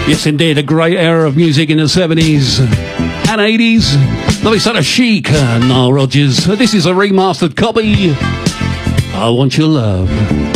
Yes, indeed, a great era of music in the 70s and 80s. Lovely sort of chic, Nile Rodgers. This is a remastered copy. I Want Your Love.